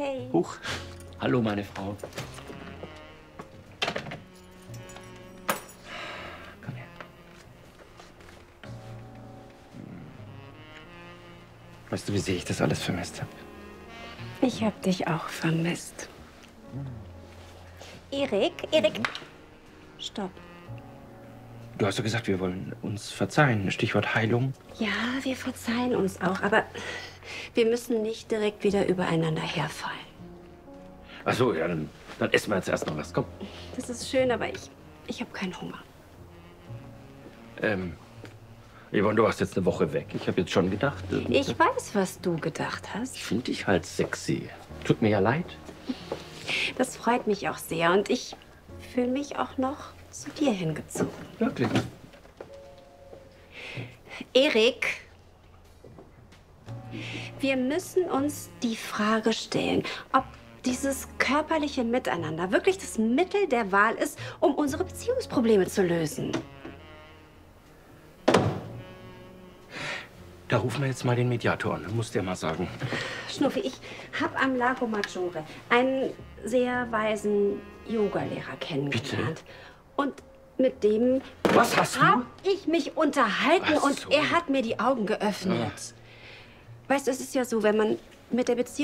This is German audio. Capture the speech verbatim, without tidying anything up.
Hey. Huch. Hallo, meine Frau. Komm her. Weißt du, wie sehr ich das alles vermisst habe? Ich hab dich auch vermisst. Erik, Erik. Mhm. Stopp. Du hast doch gesagt, wir wollen uns verzeihen. Stichwort Heilung. Ja, wir verzeihen uns auch, aber wir müssen nicht direkt wieder übereinander herfallen. Ach so, ja, dann, dann essen wir jetzt erst noch was. Komm. Das ist schön, aber ich, ich habe keinen Hunger. Ähm, Yvonne, du warst jetzt eine Woche weg. Ich habe jetzt schon gedacht... Äh, ich weiß, was du gedacht hast. Ich finde dich halt sexy. Tut mir ja leid. Das freut mich auch sehr und ich fühle mich auch noch zu dir hingezogen. Wirklich? Erik, wir müssen uns die Frage stellen, ob dieses körperliche Miteinander wirklich das Mittel der Wahl ist, um unsere Beziehungsprobleme zu lösen. Da rufen wir jetzt mal den Mediator an. Muss der mal sagen. Schnuffi, ich habe am Lago Maggiore einen sehr weisen Yogalehrer kennengelernt. Bitte? Und mit dem Was hast du? habe ich mich unterhalten Ach und so. er hat mir die Augen geöffnet. Ah. Weißt du, es ist ja so, wenn man mit der Beziehung